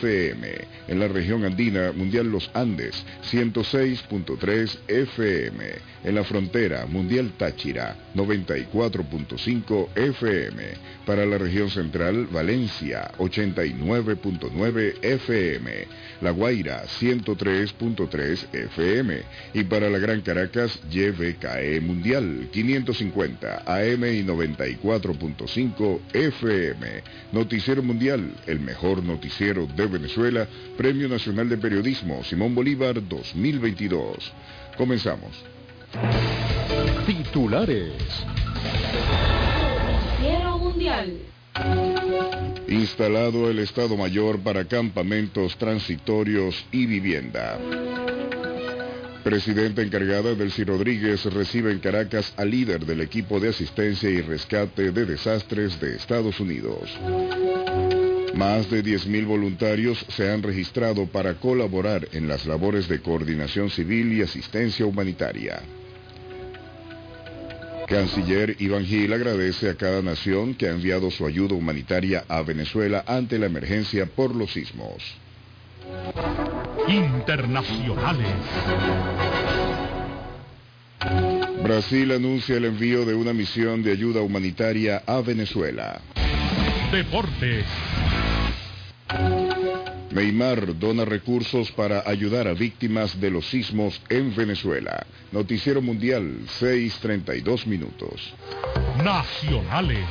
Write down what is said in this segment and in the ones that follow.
FM. En la región andina, Mundial Los Andes, 106.3 FM. En la frontera, Mundial Táchira, 94.5 FM. Para la región central, Valencia, 89.9 FM. La Guaira, 103.3 FM. Y para la Gran Caracas, YBKE Mundial, 550 AM y 94.5 FM. Noticiero Mundial, el mejor noticiero de Venezuela, Premio Nacional de Periodismo Simón Bolívar 2022. Comenzamos. Titulares. Noticiero Mundial. Instalado el Estado Mayor para campamentos transitorios y vivienda. Presidenta encargada Delcy Rodríguez recibe en Caracas al líder del equipo de asistencia y rescate de desastres de Estados Unidos. Más de 10.000 voluntarios se han registrado para colaborar en las labores de coordinación civil y asistencia humanitaria. Canciller Iván Gil agradece a cada nación que ha enviado su ayuda humanitaria a Venezuela ante la emergencia por los sismos. Internacionales. Brasil anuncia el envío de una misión de ayuda humanitaria a Venezuela. Deportes. Neymar dona recursos para ayudar a víctimas de los sismos en Venezuela. Noticiero Mundial, 6:32 minutos. Nacionales.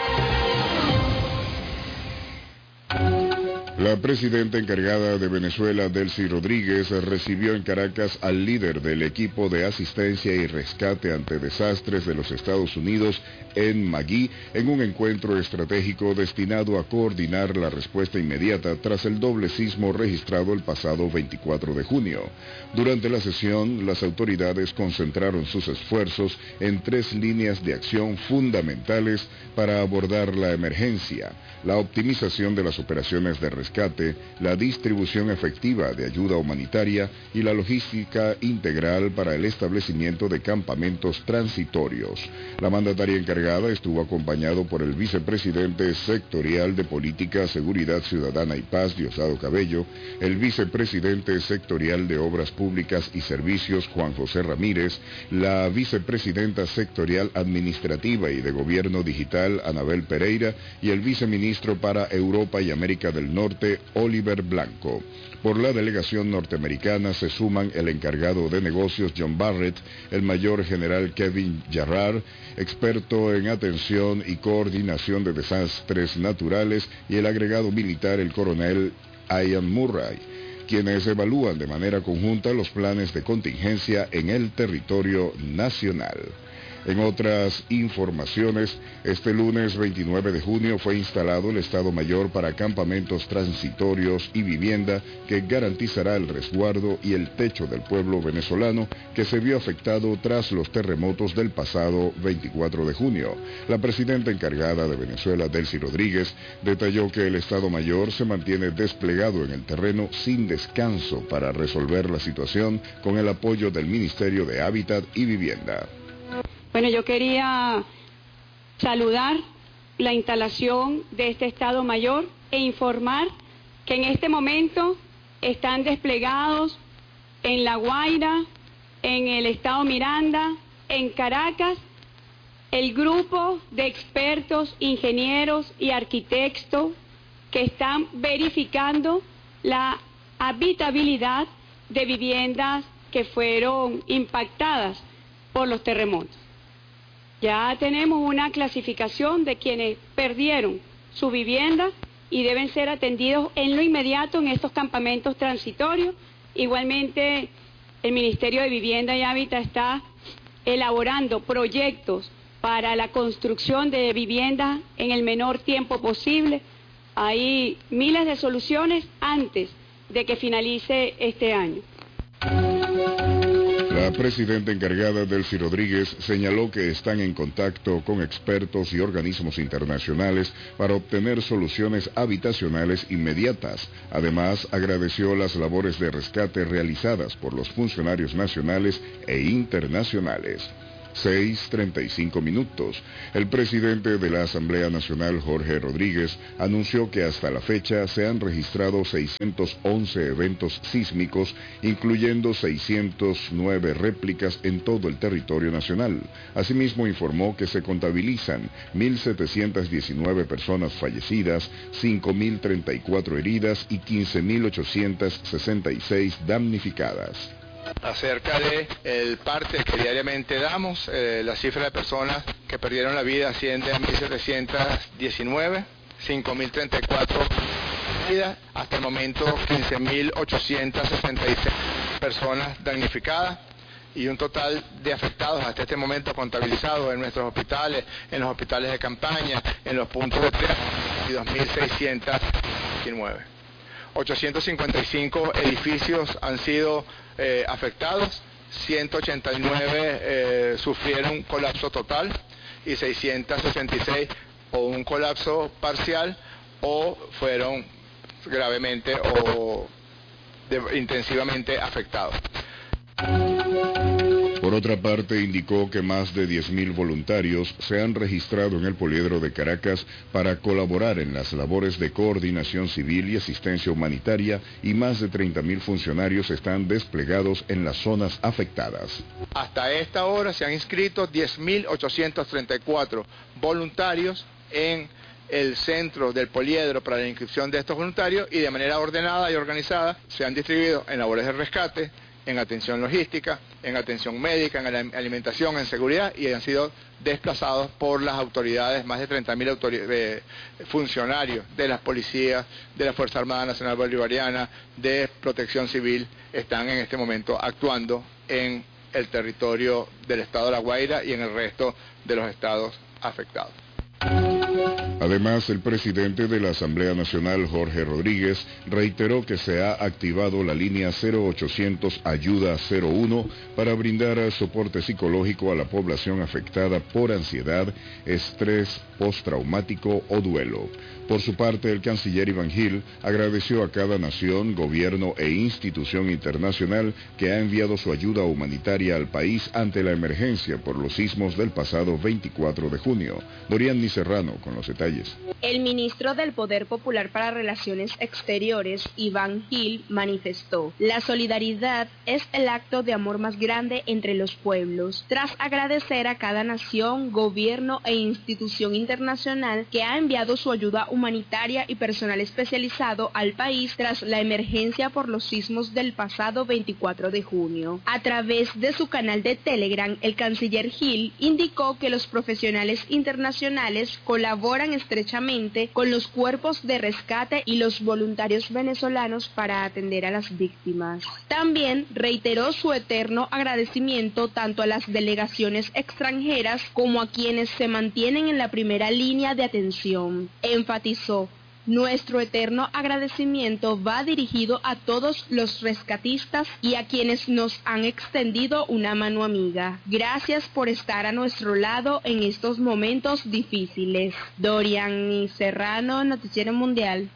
La presidenta encargada de Venezuela, Delcy Rodríguez, recibió en Caracas al líder del equipo de asistencia y rescate ante desastres de los Estados Unidos en Magui, en un encuentro estratégico destinado a coordinar la respuesta inmediata tras el doble sismo registrado el pasado 24 de junio. Durante la sesión, las autoridades concentraron sus esfuerzos en 3 líneas de acción fundamentales para abordar la emergencia: la optimización de las operaciones de rescate, la distribución efectiva de ayuda humanitaria y la logística integral para el establecimiento de campamentos transitorios. La mandataria encargada estuvo acompañado por el vicepresidente sectorial de Política, Seguridad Ciudadana y Paz, Diosdado Cabello, el vicepresidente sectorial de Obras Públicas y Servicios, Juan José Ramírez, la vicepresidenta sectorial administrativa y de Gobierno Digital, Anabel Pereira, y el viceministro para Europa y América del Norte, Oliver Blanco. Por la delegación norteamericana se suman el encargado de negocios John Barrett, el mayor general Kevin Jarrard, experto en atención y coordinación de desastres naturales, y el agregado militar, el coronel Ian Murray, quienes evalúan de manera conjunta los planes de contingencia en el territorio nacional. En otras informaciones, este lunes 29 de junio fue instalado el Estado Mayor para campamentos transitorios y vivienda que garantizará el resguardo y el techo del pueblo venezolano que se vio afectado tras los terremotos del pasado 24 de junio. La presidenta encargada de Venezuela, Delcy Rodríguez, detalló que el Estado Mayor se mantiene desplegado en el terreno sin descanso para resolver la situación con el apoyo del Ministerio de Hábitat y Vivienda. Bueno, yo quería saludar la instalación de este Estado Mayor e informar que en este momento están desplegados en La Guaira, en el Estado Miranda, en Caracas, el grupo de expertos, ingenieros y arquitectos que están verificando la habitabilidad de viviendas que fueron impactadas por los terremotos. Ya tenemos una clasificación de quienes perdieron su vivienda y deben ser atendidos en lo inmediato en estos campamentos transitorios. Igualmente, el Ministerio de Vivienda y Hábitat está elaborando proyectos para la construcción de viviendas en el menor tiempo posible. Hay miles de soluciones antes de que finalice este año. La presidenta encargada, Delcy Rodríguez, señaló que están en contacto con expertos y organismos internacionales para obtener soluciones habitacionales inmediatas. Además, agradeció las labores de rescate realizadas por los funcionarios nacionales e internacionales. 6:35 minutos. El presidente de la Asamblea Nacional, Jorge Rodríguez, anunció que hasta la fecha se han registrado 611 eventos sísmicos, incluyendo 609 réplicas en todo el territorio nacional. Asimismo, informó que se contabilizan 1.719 personas fallecidas, 5.034 heridas y 15.866 damnificadas. Acerca del parte que diariamente damos, la cifra de personas que perdieron la vida asciende a 1.719, 5.034 vidas, hasta el momento 15.866 personas damnificadas y un total de afectados hasta este momento contabilizados en nuestros hospitales, en los hospitales de campaña, en los puntos de triage, 2.619. 855 edificios han sido afectados, 189 sufrieron colapso total y 666 o un colapso parcial o fueron gravemente o intensivamente afectados. Por otra parte, indicó que más de 10.000 voluntarios se han registrado en el Poliedro de Caracas para colaborar en las labores de coordinación civil y asistencia humanitaria y más de 30.000 funcionarios están desplegados en las zonas afectadas. Hasta esta hora se han inscrito 10.834 voluntarios en el centro del Poliedro para la inscripción de estos voluntarios y de manera ordenada y organizada se han distribuido en labores de rescate, en atención logística, en atención médica, en alimentación, en seguridad y han sido desplazados por las autoridades, más de 30.000 funcionarios de las policías, de la Fuerza Armada Nacional Bolivariana, de Protección Civil, están en este momento actuando en el territorio del estado de La Guaira y en el resto de los estados afectados. Además, el presidente de la Asamblea Nacional, Jorge Rodríguez, reiteró que se ha activado la línea 0800 Ayuda 01 para brindar soporte psicológico a la población afectada por ansiedad, estrés postraumático o duelo. Por su parte, el canciller Iván Gil agradeció a cada nación, gobierno e institución internacional que ha enviado su ayuda humanitaria al país ante la emergencia por los sismos del pasado 24 de junio. Dorian Serrano con los detalles. El ministro del Poder Popular para Relaciones Exteriores, Iván Gil, manifestó: la solidaridad es el acto de amor más grande entre los pueblos. Tras agradecer a cada nación, gobierno e institución internacional que ha enviado su ayuda humanitaria y personal especializado al país tras la emergencia por los sismos del pasado 24 de junio. A través de su canal de Telegram, el canciller Gil indicó que los profesionales internacionales colaboran estrechamente con los cuerpos de rescate y los voluntarios venezolanos para atender a las víctimas. También reiteró su eterno agradecimiento tanto a las delegaciones extranjeras como a quienes se mantienen en la primera línea de atención. Enfatizó: nuestro eterno agradecimiento va dirigido a todos los rescatistas y a quienes nos han extendido una mano amiga. Gracias por estar a nuestro lado en estos momentos difíciles. Dorian Serrano, Noticiero Mundial.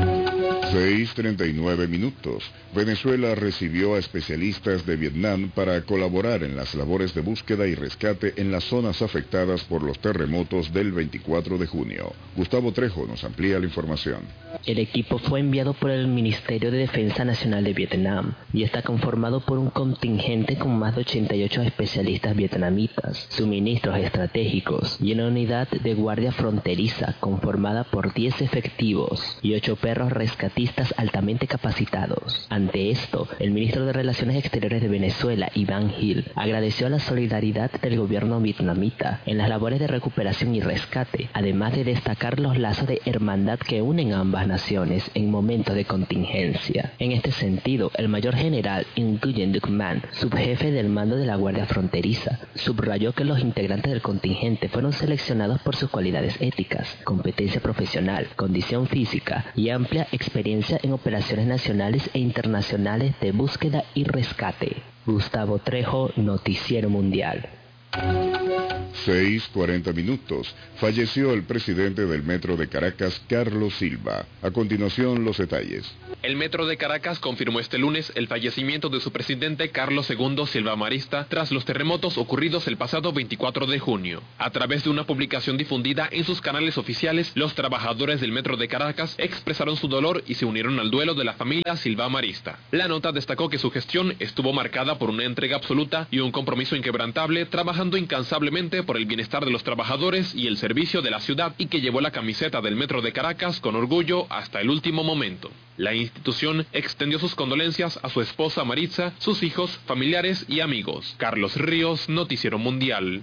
6:39 minutos. Venezuela recibió a especialistas de Vietnam para colaborar en las labores de búsqueda y rescate en las zonas afectadas por los terremotos del 24 de junio. Gustavo Trejo nos amplía la información. El equipo fue enviado por el Ministerio de Defensa Nacional de Vietnam y está conformado por un contingente con más de 88 especialistas vietnamitas, suministros estratégicos y una unidad de guardia fronteriza conformada por 10 efectivos y 8 perros rescatistas altamente capacitados. Ante esto, el ministro de Relaciones Exteriores de Venezuela, Iván Gil, agradeció la solidaridad del gobierno vietnamita en las labores de recuperación y rescate, además de destacar los lazos de hermandad que unen a ambas naciones en momentos de contingencia. En este sentido, el mayor general Nguyen Duc Man, subjefe del mando de la Guardia Fronteriza, subrayó que los integrantes del contingente fueron seleccionados por sus cualidades éticas, competencia profesional, condición física y amplia experiencia en operaciones nacionales e internacionales de búsqueda y rescate. Gustavo Trejo, Noticiero Mundial. 6:40 minutos. Falleció el presidente del Metro de Caracas, Carlos Silva. A continuación, los detalles. El Metro de Caracas confirmó este lunes el fallecimiento de su presidente Carlos II Silva Marista tras los terremotos ocurridos el pasado 24 de junio. A través de una publicación difundida en sus canales oficiales, los trabajadores del Metro de Caracas expresaron su dolor y se unieron al duelo de la familia Silva Marista. La nota destacó que su gestión estuvo marcada por una entrega absoluta y un compromiso inquebrantable, trabajando incansablemente por el bienestar de los trabajadores y el servicio de la ciudad, y que llevó la camiseta del Metro de Caracas con orgullo hasta el último momento. La institución extendió sus condolencias a su esposa Maritza, sus hijos, familiares y amigos. Carlos Ríos, Noticiero Mundial.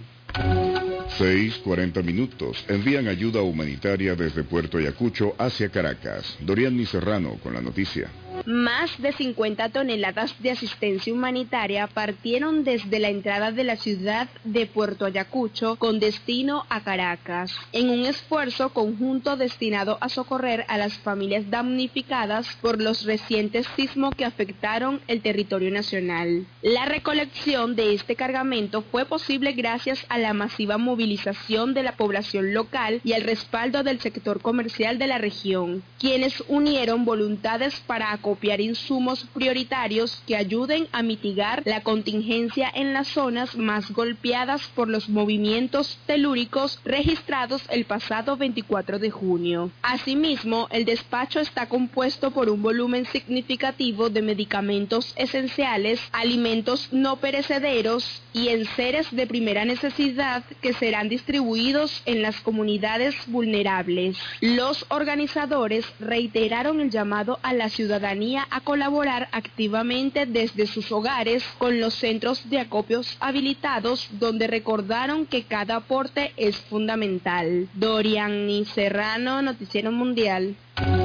6:40 minutos. Envían ayuda humanitaria desde Puerto Ayacucho hacia Caracas. Doriani Serrano con la noticia. Más de 50 toneladas de asistencia humanitaria partieron desde la entrada de la ciudad de Puerto Ayacucho con destino a Caracas, en un esfuerzo conjunto destinado a socorrer a las familias damnificadas por los recientes sismos que afectaron el territorio nacional. La recolección de este cargamento fue posible gracias a la masiva movilización de la población local y al respaldo del sector comercial de la región, quienes unieron voluntades para acopiar insumos prioritarios que ayuden a mitigar la contingencia en las zonas más golpeadas por los movimientos telúricos registrados el pasado 24 de junio. Asimismo, el despacho está compuesto por un volumen significativo de medicamentos esenciales, alimentos no perecederos y enseres de primera necesidad que serán distribuidos en las comunidades vulnerables. Los organizadores reiteraron el llamado a la ciudadanía a colaborar activamente desde sus hogares con los centros de acopios habilitados, donde recordaron que cada aporte es fundamental. Doriani Serrano, Noticiero Mundial.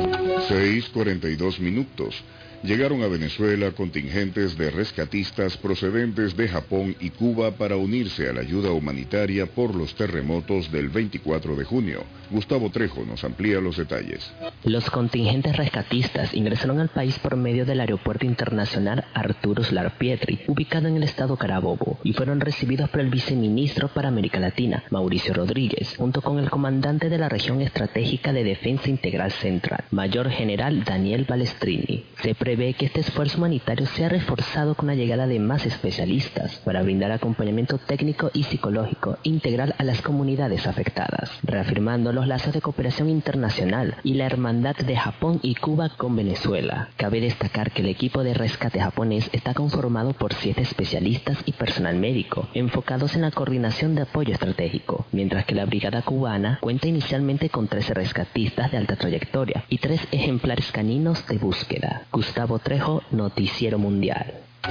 6:42 minutos. Llegaron a Venezuela contingentes de rescatistas procedentes de Japón y Cuba para unirse a la ayuda humanitaria por los terremotos del 24 de junio. Gustavo Trejo nos amplía los detalles. Los contingentes rescatistas ingresaron al país por medio del Aeropuerto Internacional Arturo Uslar Pietri, ubicado en el estado Carabobo, y fueron recibidos por el viceministro para América Latina, Mauricio Rodríguez, junto con el comandante de la Región Estratégica de Defensa Integral Central, Mayor General Daniel Balestrini. Se prevé que este esfuerzo humanitario sea reforzado con la llegada de más especialistas para brindar acompañamiento técnico y psicológico integral a las comunidades afectadas, reafirmando los lazos de cooperación internacional y la hermandad de Japón y Cuba con Venezuela. Cabe destacar que el equipo de rescate japonés está conformado por 7 especialistas y personal médico, enfocados en la coordinación de apoyo estratégico, mientras que la brigada cubana cuenta inicialmente con 13 rescatistas de alta trayectoria y 3 ejemplares caninos de búsqueda. Gustavo Trejo, Noticiero Mundial.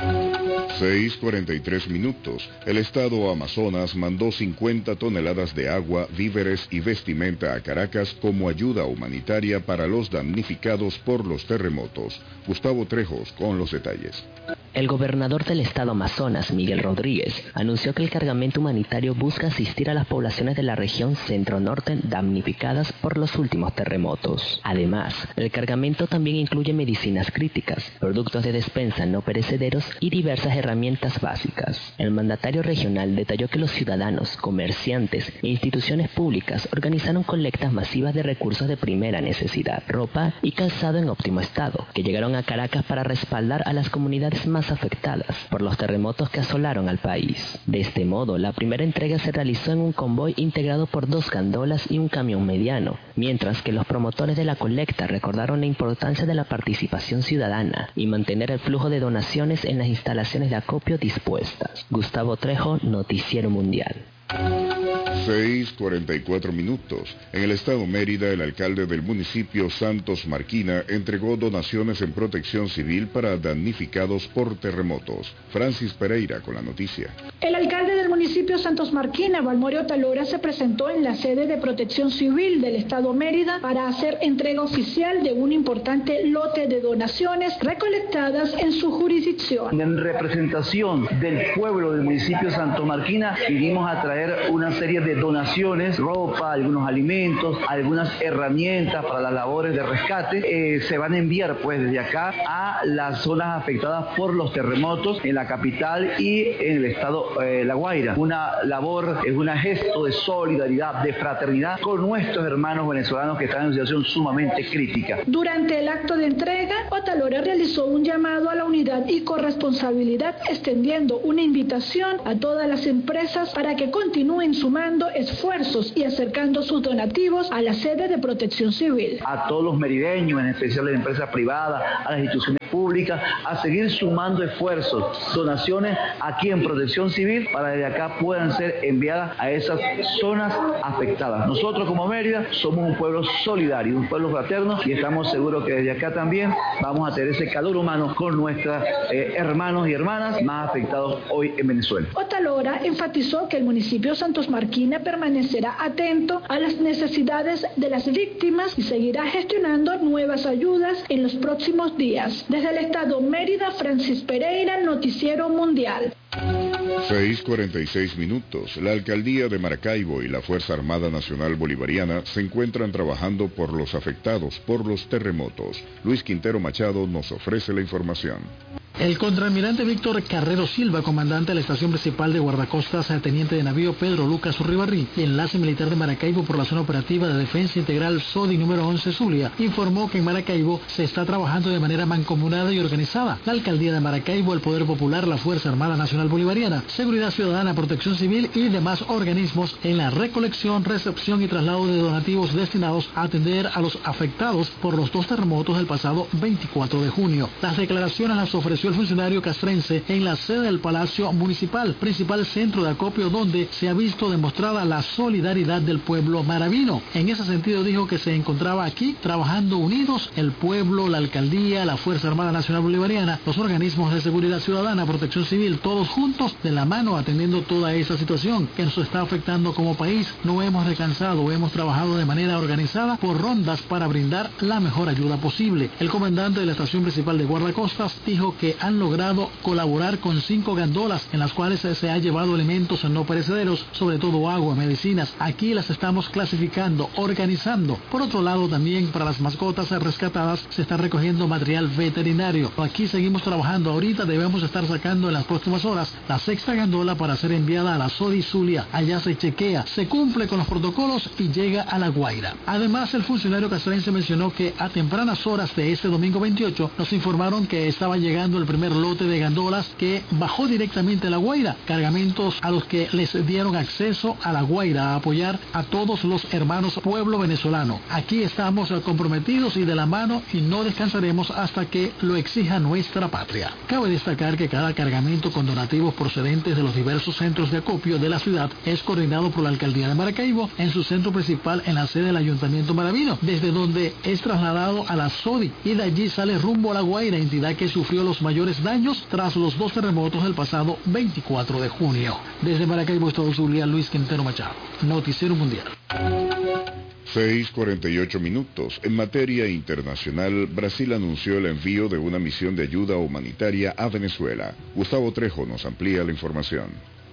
6:43 minutos. El estado Amazonas mandó 50 toneladas de agua, víveres y vestimenta a Caracas como ayuda humanitaria para los damnificados por los terremotos. Gustavo Trejos con los detalles. El gobernador del estado Amazonas, Miguel Rodríguez, anunció que el cargamento humanitario busca asistir a las poblaciones de la región centro-norte damnificadas por los últimos terremotos. Además, el cargamento también incluye medicinas críticas, productos de despensa no perecederos y diversas herramientas básicas. El mandatario regional detalló que los ciudadanos, comerciantes e instituciones públicas organizaron colectas masivas de recursos de primera necesidad, ropa y calzado en óptimo estado, que llegaron a Caracas para respaldar a las comunidades más afectadas por los terremotos que asolaron al país. De este modo, la primera entrega se realizó en un convoy integrado por 2 gandolas y un camión mediano, mientras que los promotores de la colecta recordaron la importancia de la participación ciudadana y mantener el flujo de donaciones en las instalaciones de acopio dispuestas. Gustavo Trejo, Noticiero Mundial. 6:44 minutos. En el estado Mérida, el alcalde del municipio Santos Marquina entregó donaciones en protección civil para damnificados por terremotos. Francis Pereira con la noticia. El alcalde del municipio Santos Marquina, Balmorio Talora, se presentó en la sede de protección civil del estado Mérida para hacer entrega oficial de un importante lote de donaciones recolectadas en su jurisdicción. En representación del pueblo del municipio Santos Marquina, vinimos a traer una serie de donaciones, ropa, algunos alimentos, algunas herramientas para las labores de rescate. Se van a enviar pues desde acá a las zonas afectadas por los terremotos en la capital y en el estado La Guaira. una labor, es un gesto de solidaridad, de fraternidad con nuestros hermanos venezolanos que están en una situación sumamente crítica. Durante el acto de entrega, Otalora realizó un llamado a la unidad y corresponsabilidad, extendiendo una invitación a todas las empresas para que continúen sumando esfuerzos y acercando sus donativos a la sede de Protección Civil. A todos los merideños, en especial a las empresas privadas, a las instituciones públicas, a seguir sumando esfuerzos, donaciones aquí en Protección Civil para que de acá puedan ser enviadas a esas zonas afectadas. Nosotros como Mérida somos un pueblo solidario, un pueblo fraterno, y estamos seguros que desde acá también vamos a tener ese calor humano con nuestros hermanos y hermanas más afectados hoy en Venezuela. Otalora enfatizó que el municipio Santos Marquina permanecerá atento a las necesidades de las víctimas y seguirá gestionando nuevas ayudas en los próximos días. Desde el estado Mérida, Francis Pereira, Noticiero Mundial. 6:46 minutos. La alcaldía de Maracaibo y la Fuerza Armada Nacional Bolivariana se encuentran trabajando por los afectados por los terremotos. Luis Quintero Machado nos ofrece la información. El contraalmirante Víctor Carrero Silva, comandante de la estación principal de guardacostas, teniente de navío Pedro Lucas Urribarri y enlace militar de Maracaibo por la zona operativa de defensa integral SODI número 11 Zulia, informó que en Maracaibo se está trabajando de manera mancomunada y organizada. La alcaldía de Maracaibo, el Poder Popular, la Fuerza Armada Nacional Bolivariana, Seguridad Ciudadana, Protección Civil y demás organismos en la recolección, recepción y traslado de donativos destinados a atender a los afectados por los 2 terremotos del pasado 24 de junio. Las declaraciones las ofreció el funcionario castrense en la sede del Palacio Municipal, principal centro de acopio donde se ha visto demostrada la solidaridad del pueblo maravino. En ese sentido dijo que se encontraba aquí trabajando unidos el pueblo, la alcaldía, la Fuerza Armada Nacional Bolivariana, los organismos de seguridad ciudadana, Protección Civil, todos juntos de la mano atendiendo toda esta situación que nos está afectando como país. No hemos descansado, hemos trabajado de manera organizada por rondas para brindar la mejor ayuda posible. El comandante de la estación principal de guardacostas dijo que han logrado colaborar con 5 gandolas en las cuales se ha llevado elementos no perecederos, sobre todo agua, medicinas. Aquí las estamos clasificando, organizando. Por otro lado, también para las mascotas rescatadas se está recogiendo material veterinario. Aquí seguimos trabajando. Ahorita debemos estar sacando en las próximas horas la 6ª gandola para ser enviada a la SODI Zulia. Allá se chequea, se cumple con los protocolos y llega a La Guaira. Además, el funcionario castrense mencionó que a tempranas horas de este domingo 28 nos informaron que estaba llegando el primer lote de gandolas que bajó directamente a La Guaira, cargamentos a los que les dieron acceso a La Guaira a apoyar a todos los hermanos pueblo venezolano. Aquí estamos comprometidos y de la mano y no descansaremos hasta que lo exija nuestra patria. Cabe destacar que cada cargamento con donativos procedentes de los diversos centros de acopio de la ciudad es coordinado por la alcaldía de Maracaibo en su centro principal en la sede del Ayuntamiento Maravino, desde donde es trasladado a la SODI y de allí sale rumbo a La Guaira, entidad que sufrió los mayores daños tras los 2 terremotos del pasado 24 de junio. Desde Maracaibo, Estado Zulia, Luis Quintero Machado, Noticiero Mundial. 6:48 minutos. En materia internacional, Brasil anunció el envío de una misión de ayuda humanitaria a Venezuela. Gustavo Trejo nos amplía la información.